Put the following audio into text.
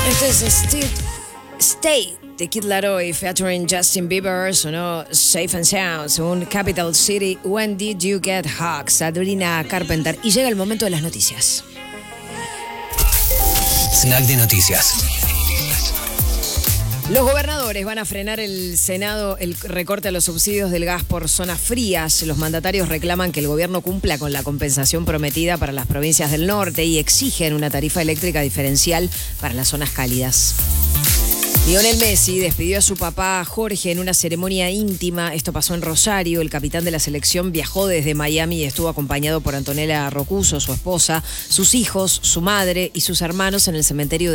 Este es Stay de Kid Laroi featuring Justin Bieber, sonó Safe and Sound, según Capital City. When Did You Get Hug? Sabrina Carpenter. Y llega el momento de las noticias. Snack de noticias. Los gobernadores van a frenar el Senado el recorte a los subsidios del gas por zonas frías. Los mandatarios reclaman que el gobierno cumpla con la compensación prometida para las provincias del norte y exigen una tarifa eléctrica diferencial para las zonas cálidas. Lionel Messi despidió a su papá Jorge en una ceremonia íntima. Esto pasó en Rosario. El capitán de la selección viajó desde Miami y estuvo acompañado por Antonella Rocuso, su esposa, sus hijos, su madre y sus hermanos en el cementerio de